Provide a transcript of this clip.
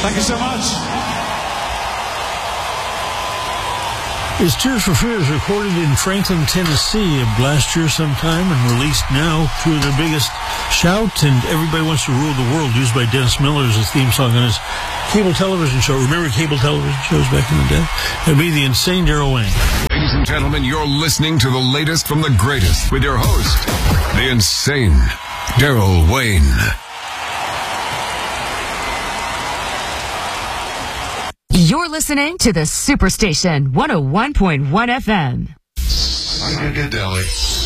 Thank you so much. His Tears for Fears recorded in Franklin, Tennessee of last year sometime and released now. Two of their biggest, Shout and Everybody Wants to Rule the World, used by Dennis Miller as a theme song on his cable television show. Remember cable television shows back in the day? It'd be the Insane Daryl Wayne. Ladies and gentlemen, you're listening to the latest from the greatest with your host, the Insane Daryl Wayne. You're listening to the Superstation 101.1 FM. Psychedelic.